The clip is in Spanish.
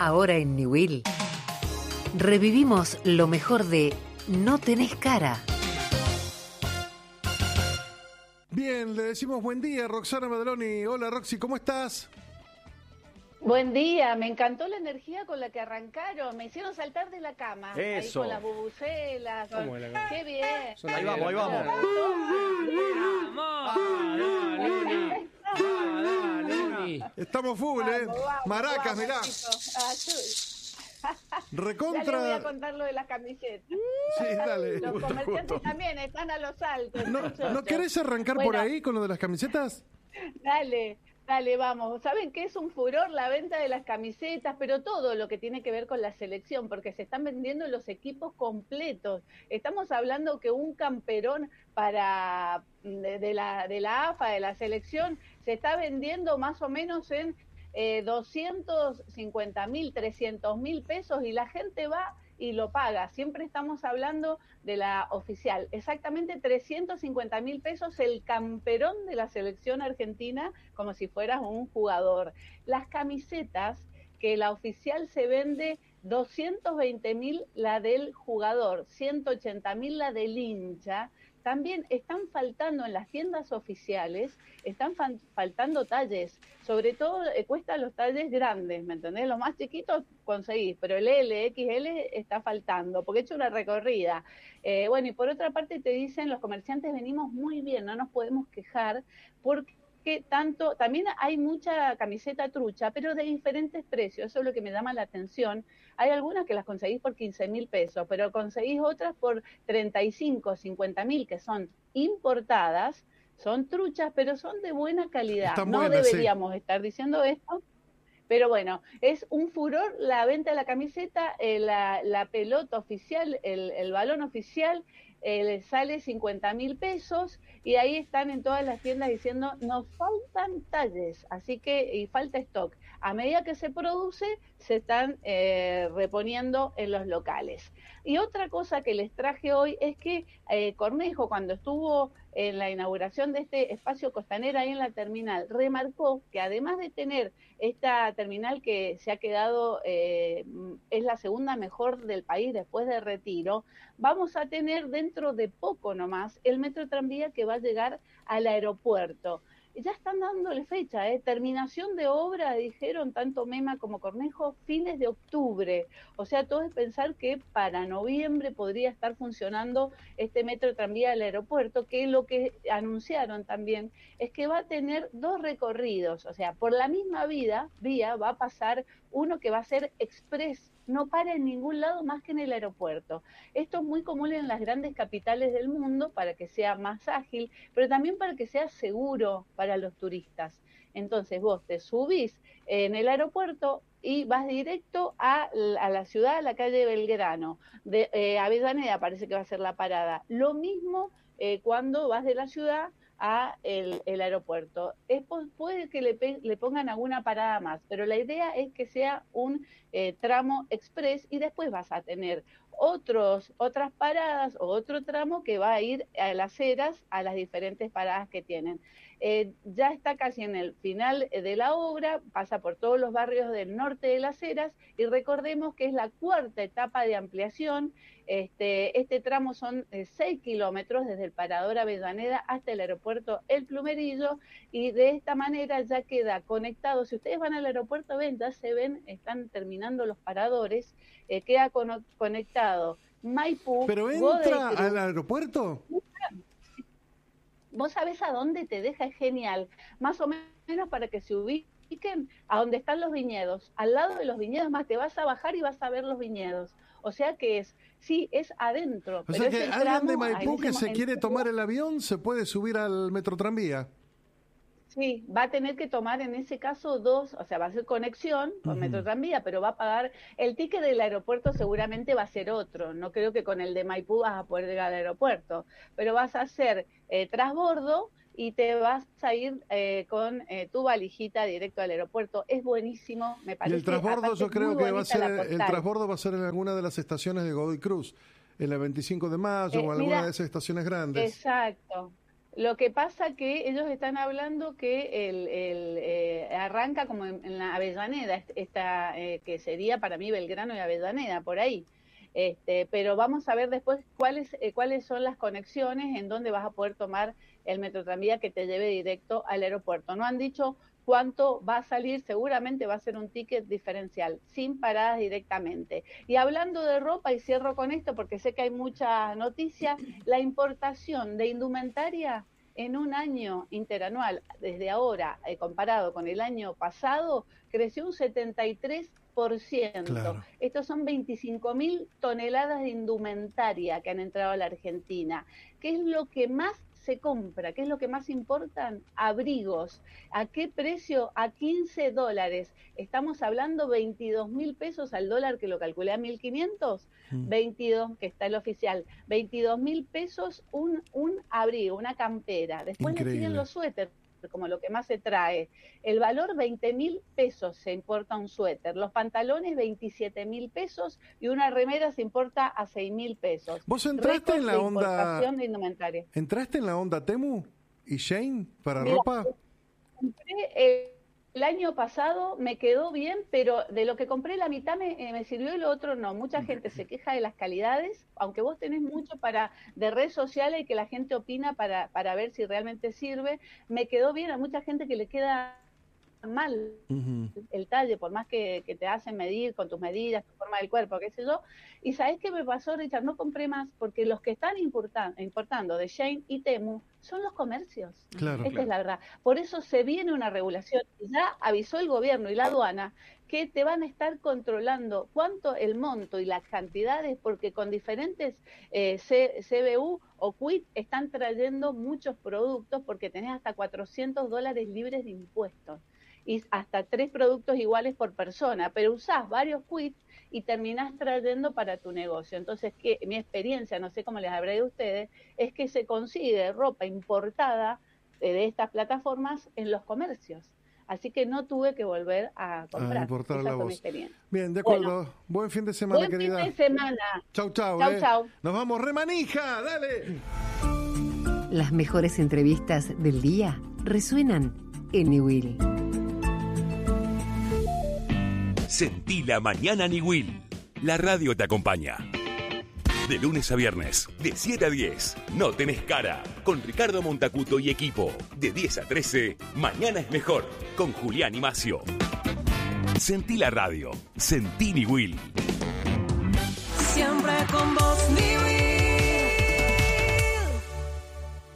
Ahora en Newell revivimos lo mejor de No tenés cara. Bien, le decimos buen día, Roxana Madroni. Hola, Roxy, ¿cómo estás? Buen día, me encantó la energía con la que arrancaron, me hicieron saltar de la cama. Eso. Ahí con las bubucelas. Qué bien. Ahí vamos, ahí vamos. Estamos full, Vamos, Maracas, vamos, mirá. chicos. Recontra. Ya les voy a contar lo de las camisetas. Sí, dale. Los comerciantes también están a los altos. ¿No querés arrancar por ahí con lo de las camisetas? Dale, vamos. ¿Saben qué es un furor la venta de las camisetas? Pero todo lo que tiene que ver con la selección, porque se están vendiendo los equipos completos. Estamos hablando que un camperón de la AFA, de la selección, se está vendiendo más o menos en 250.000, 300.000 pesos y la gente va y lo paga. Siempre estamos hablando de la oficial. Exactamente 350.000 pesos el camperón de la selección argentina, como si fueras un jugador. Las camisetas, que la oficial se vende 220.000 la del jugador, 180.000 la del hincha. También están faltando en las tiendas oficiales, están faltando talles, sobre todo cuesta los talles grandes, ¿me entendés? Los más chiquitos conseguís, pero el L, XL está faltando, porque he hecho una recorrida. Bueno, y por otra parte te dicen, los comerciantes venimos muy bien, no nos podemos quejar, porque también hay mucha camiseta trucha, pero de diferentes precios, eso es lo que me llama la atención. Hay algunas que las conseguís por 15.000 pesos, pero conseguís otras por 35, 50.000, que son importadas, son truchas, pero son de buena calidad. Están no buenas, deberíamos estar diciendo esto, pero bueno, es un furor la venta de la camiseta, la pelota oficial, el balón oficial, sale 50.000 pesos y ahí están en todas las tiendas diciendo nos faltan talles, así que y falta stock. A medida que se produce, se están reponiendo en los locales. Y otra cosa que les traje hoy es que Cornejo, cuando estuvo en la inauguración de este espacio costanera ahí en la terminal, remarcó que además de tener esta terminal que se ha quedado, es la segunda mejor del país después de Retiro, vamos a tener dentro de poco nomás el metro tranvía que va a llegar al aeropuerto. Ya están dándole fecha, terminación de obra, dijeron tanto Mema como Cornejo, fines de octubre. O sea, todo es pensar que para noviembre podría estar funcionando este metro tranvía del aeropuerto, que lo que anunciaron también es que va a tener dos recorridos. O sea, por la misma vía va a pasar uno que va a ser express, no para en ningún lado más que en el aeropuerto. Esto es muy común en las grandes capitales del mundo para que sea más ágil, pero también para que sea seguro para los turistas. Entonces vos te subís en el aeropuerto y vas directo a la ciudad, a la calle Belgrano. De Avellaneda parece que va a ser la parada. Lo mismo cuando vas de la ciudad a el aeropuerto. Puede que le pongan alguna parada más, pero la idea es que sea un tramo express y después vas a tener otras paradas o otro tramo que va a ir a las eras, a las diferentes paradas que tienen. Ya está casi en el final de la obra, pasa por todos los barrios del norte de Las Heras y recordemos que es la cuarta etapa de ampliación. Este tramo son 6 kilómetros desde el Parador Avellaneda hasta el aeropuerto El Plumerillo y de esta manera ya queda conectado. Si ustedes van al aeropuerto, ya se ven, están terminando los paradores, queda conectado Maipú. ¿Pero entra al aeropuerto? Vos sabés a dónde te deja, es genial, más o menos para que se ubiquen a donde están los viñedos, al lado de los viñedos, más te vas a bajar y vas a ver los viñedos, o sea que es adentro. O pero sea que es alguien de Maipú que se quiere tomar el avión se puede subir al metro tranvía. Sí, va a tener que tomar en ese caso dos, o sea, va a ser conexión con Metro Tranvía, pero va a pagar, el ticket del aeropuerto seguramente va a ser otro, no creo que con el de Maipú vas a poder llegar al aeropuerto, pero vas a hacer transbordo y te vas a ir con tu valijita directo al aeropuerto. Es buenísimo, me parece. Y el transbordo yo creo que va a ser, el transbordo va a ser en alguna de las estaciones de Godoy Cruz, en la 25 de mayo o alguna de esas estaciones grandes. Exacto. Lo que pasa que ellos están hablando que arranca como en la Avellaneda, que sería para mí Belgrano y Avellaneda, por ahí. Pero vamos a ver después cuáles son las conexiones en donde vas a poder tomar el Metrotranvía que te lleve directo al aeropuerto. No han dicho cuánto va a salir, seguramente va a ser un ticket diferencial, sin paradas directamente. Y hablando de ropa, y cierro con esto porque sé que hay mucha noticia, la importación de indumentaria en un año interanual, desde ahora, comparado con el año pasado, creció un 73%. Claro. Estos son 25.000 toneladas de indumentaria que han entrado a la Argentina. ¿Qué es lo que más se compra? ¿Qué es lo que más importan? Abrigos. ¿A qué precio? A $15. Estamos hablando 22.000 pesos al dólar, que lo calculé a 1.500. 22, que está el oficial. 22.000 pesos un abrigo, una campera. Después le siguen los suéteres, como lo que más se trae. El valor, 20.000 pesos se importa un suéter. Los pantalones, 27.000 pesos, y una remera se importa a 6.000 pesos. ¿Vos entraste en la onda de indumentaria? ¿Entraste en la onda Temu y Shein para ropa? Compré el año pasado, me quedó bien, pero de lo que compré la mitad me sirvió y lo otro no. Mucha gente se queja de las calidades, aunque vos tenés mucho de redes sociales y que la gente opina para ver si realmente sirve. Me quedó bien, a mucha gente que le queda mal el talle, por más que te hacen medir con tus medidas, tu forma del cuerpo, qué sé yo. Y ¿sabés qué me pasó, Richard? No compré más, porque los que están importando de Shein y Temu son los comercios. Claro, Esta es la verdad. Por eso se viene una regulación. Ya avisó el gobierno y la aduana que te van a estar controlando cuánto el monto y las cantidades, porque con diferentes CBU o Quit están trayendo muchos productos, porque tenés hasta $400 libres de impuestos y hasta 3 productos iguales por persona, pero usás varios quits y terminás trayendo para tu negocio. Entonces, mi experiencia, no sé cómo les habrá ido a ustedes, es que se consigue ropa importada de estas plataformas en los comercios. Así que no tuve que volver a comprar. Importar Esa la fue voz. mi experiencia. Bien, de acuerdo. Bueno, buen fin de semana, querida. Buen fin de semana. Chau, chau. Chau. Nos vamos, remanija, dale. Las mejores entrevistas del día resuenan en Niwil. Sentí la mañana Niwil. La radio te acompaña. De lunes a viernes, de 7 a 10, No Tenés Cara, con Ricardo Montacuto y equipo. De 10 a 13, Mañana es Mejor, con Julián y Macio. Sentí la radio, sentí Niwil. Siempre con vos.